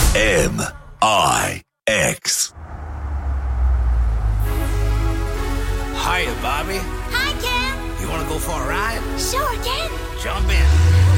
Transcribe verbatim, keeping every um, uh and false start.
M I X. Hiya, Bobby. Hi, Ken. You want to go for a ride? Sure, Ken. Jump in.